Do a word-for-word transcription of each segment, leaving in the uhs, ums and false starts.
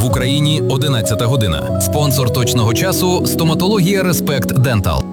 В Україні одинадцята година. Спонсор точного часу – стоматологія Respect Dental.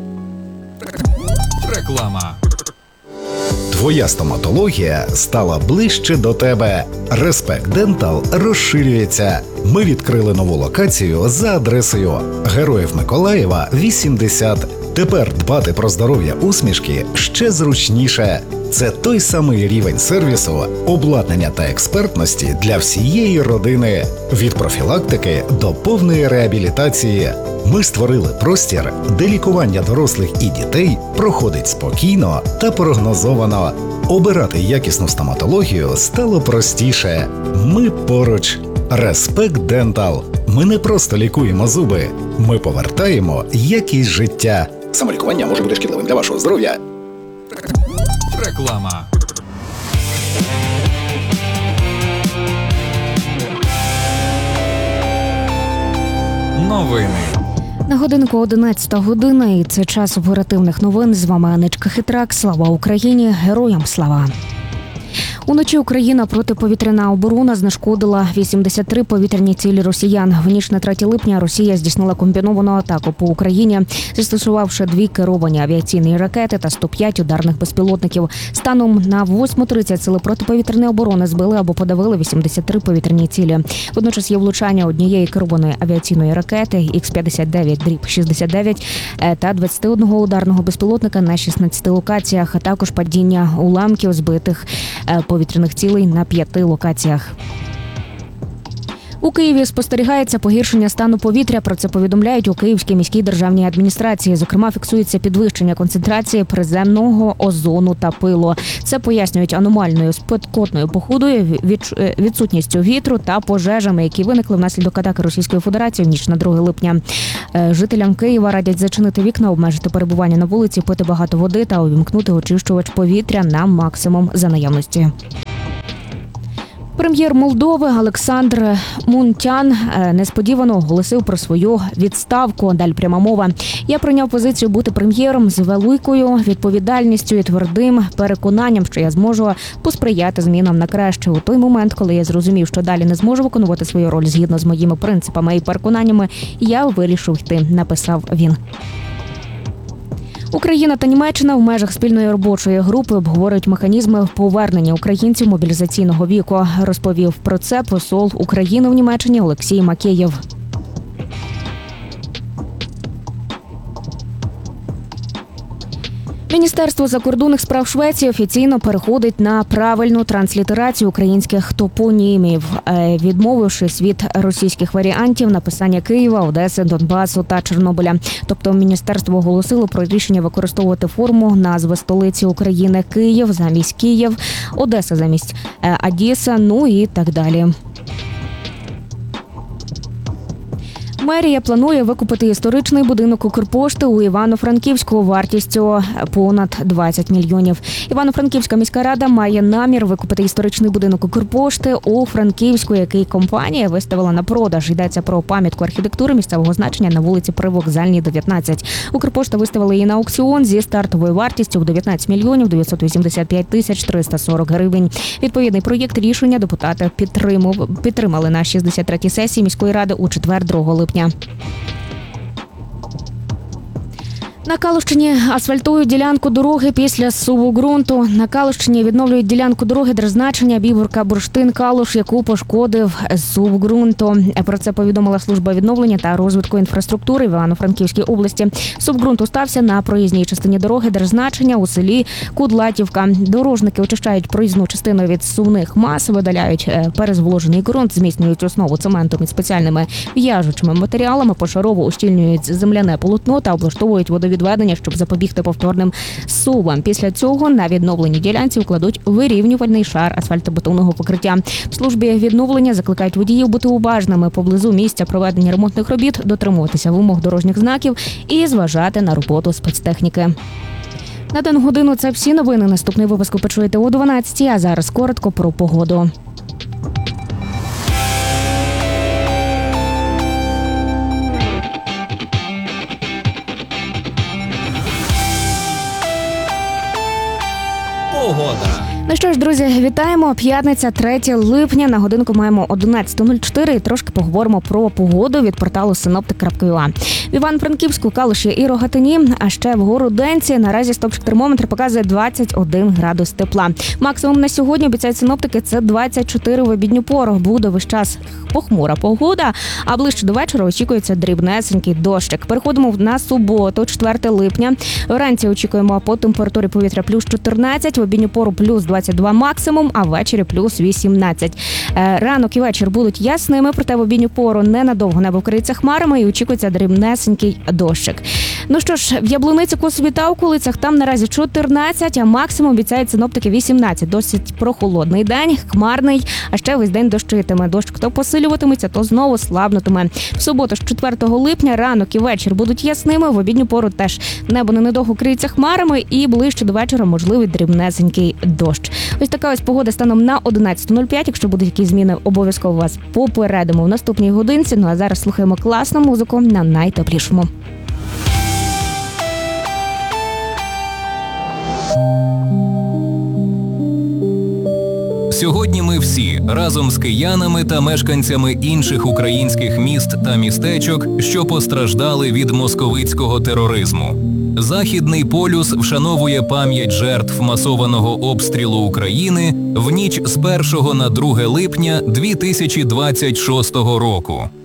Реклама. Твоя стоматологія стала ближче до тебе. Respect Dental розширюється. Ми відкрили нову локацію за адресою Героїв Миколаєва, вісімдесят. Тепер дбати про здоров'я усмішки ще зручніше. Це той самий рівень сервісу, обладнання та експертності для всієї родини. Від профілактики до повної реабілітації. Ми створили простір, де лікування дорослих і дітей проходить спокійно та прогнозовано. Обирати якісну стоматологію стало простіше. Ми поруч. Respect Dental. Ми не просто лікуємо зуби. Ми повертаємо якість життя. Самолікування може бути шкідливим для вашого здоров'я. Реклама. Новини. На годинку одинадцята година, і це час оперативних новин. З вами Анечка Хитрак. Слава Україні! Героям слава! Уночі Україна протиповітряна оборона знешкодила вісімдесят три повітряні цілі росіян. В ніч на третє липня Росія здійснила комбіновану атаку по Україні, застосувавши дві керовані авіаційні ракети та сто п'ять ударних безпілотників. Станом на восьму тридцять сили протиповітряної оборони збили або подавили вісімдесят три повітряні цілі. Водночас є влучання однієї керованої авіаційної ракети ікс п'ятдесят дев'ять шістдесят дев'ять та двадцяти одного ударного безпілотника на шістнадцяти локаціях, а також падіння уламків збитих повітряних цілей на п'яти локаціях. У Києві спостерігається погіршення стану повітря. Про це повідомляють у Київській міській державній адміністрації. Зокрема, фіксується підвищення концентрації приземного озону та пилу. Це пояснюють аномальною спекотною погодою, відсутністю вітру та пожежами, які виникли внаслідок атаки Російської Федерації в ніч на друге липня. Жителям Києва радять зачинити вікна, обмежити перебування на вулиці, пити багато води та увімкнути очищувач повітря на максимум за наявності. Прем'єр Молдови Олександр Мунтян несподівано оголосив про свою відставку. Далі пряма мова. Я прийняв позицію бути прем'єром з великою відповідальністю і твердим переконанням, що я зможу посприяти змінам на краще. У той момент, коли я зрозумів, що далі не зможу виконувати свою роль згідно з моїми принципами і переконаннями, я вирішив йти, написав він. Україна та Німеччина в межах спільної робочої групи обговорюють механізми повернення українців мобілізаційного віку. Розповів про це посол України в Німеччині Олексій Макеєв. Міністерство закордонних справ Швеції офіційно переходить на правильну транслітерацію українських топонімів, відмовившись від російських варіантів написання Києва, Одеси, Донбасу та Чорнобиля. Тобто міністерство оголосило про рішення використовувати форму назви столиці України Київ замість Київ, Одеса замість Одеса, ну і так далі. Мерія планує викупити історичний будинок Укрпошти у Івано-Франківську вартістю понад двадцять мільйонів. Івано-Франківська міська рада має намір викупити історичний будинок Укрпошти у Франківську, який компанія виставила на продаж. Йдеться про пам'ятку архітектури місцевого значення на вулиці Привокзальній, дев'ятнадцять. Укрпошта виставила її на аукціон зі стартовою вартістю в дев'ятнадцять мільйонів дев'ятсот вісімдесят п'ять тисяч триста сорок гривень. Відповідний проєкт рішення депутати підтримали на шістдесят третій сесії міської ради у четвер, другого липня. На Калущині асфальтують ділянку дороги після зсуву ґрунту. На Калущині відновлюють ділянку дороги держзначення Бібурка-Бурштин-Калуш, яку пошкодив зсув ґрунту. Про це повідомила служба відновлення та розвитку інфраструктури в Івано-Франківській області. Зсув ґрунту стався на проїзній частині дороги держзначення у селі Кудлатівка. Дорожники очищають проїзну частину від зсувних мас, видаляють перезволожений ґрунт, зміцнюють основу цементом і спеціальними в'яжучими матеріалами, пошарово ущільнюють земляне полотно та облаштовують водовідведення, щоб запобігти повторним зсувам. Після цього на відновленій ділянці вкладуть вирівнювальний шар асфальтобетонного покриття. В службі відновлення закликають водіїв бути уважними поблизу місця проведення ремонтних робіт, дотримуватися вимог дорожніх знаків і зважати на роботу спецтехніки. На дану годину це всі новини. Наступний випуск ви почуєте о дванадцятій, а зараз коротко про погоду. Погода. Ну що що ж, друзі, вітаємо. П'ятниця, третє липня. На годинку маємо одинадцята нуль чотири і трошки поговоримо про погоду від порталу синоптик крапка ю а. В Івано-Франківську, Калуші і Рогатині, а ще в Городенці наразі стопчик термометр показує двадцять один градус тепла. Максимум на сьогодні, обіцяють синоптики, це двадцять чотири в обідню пору. Буде весь час похмура погода, а ближче до вечора очікується дрібнесенький дощик. Переходимо на суботу, четверте липня. Вранці очікуємо по температурі повітря плюс чотирнадцять, в обідню пору плюс двадцять два максимум, а ввечері плюс вісімнадцять. Ранок і вечір будуть ясними, проте в обідню пору ненадовго небо вкриється хмарами і очікується дрібнесенький дощик. Ну що ж, в Яблуниці, Косові та околицях там наразі чотирнадцять, а максимум обіцяють синоптики вісімнадцять. Досить прохолодний день, хмарний, а ще весь день дощитиме. Дощ то посилюватиметься, то знову слабнутиме. В суботу ж четвертого липня ранок і вечір будуть ясними, в обідню пору теж небо ненадовго криється хмарами і ближче до вечора можливий дрібнесенький дощ. Ось така ось погода станом на одинадцяту нуль п'ять. Якщо будуть якісь зміни, обов'язково вас попередимо в наступній годинці. Ну а зараз слухаємо класну музику на найтеплішому. Сьогодні ми всі разом з киянами та мешканцями інших українських міст та містечок, що постраждали від московицького тероризму. Західний полюс вшановує пам'ять жертв масованого обстрілу України в ніч з першого на друге липня дві тисячі двадцять шостого року.